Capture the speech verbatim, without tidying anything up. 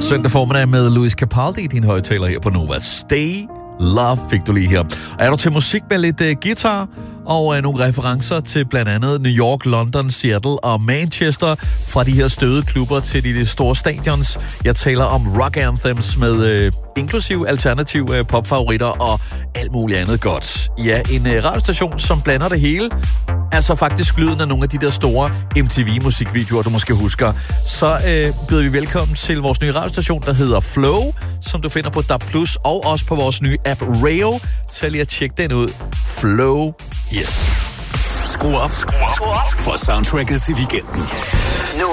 Søndag formiddag med Louis Capaldi i din højtaler her på Nova. Stay Love fik du lige her. Er du til musik med lidt uh, guitar og uh, nogle referencer til blandt andet New York, London, Seattle og Manchester, fra de her støde klubber til de, de store stadions. Jeg taler om rock anthems med uh, inklusiv alternativ uh, popfavoritter og alt muligt andet godt. Ja, en uh, radiostation, som blander det hele. Altså faktisk lyden af nogle af de der store M T V-musikvideoer, du måske husker. Så øh, byder vi velkommen til vores nye radiostation, der hedder Flow, som du finder på D A B plus, og også på vores nye app Rayo. Så lige at tjekke den ud. Flow, yes. Skru op, skru op for soundtracket til weekenden.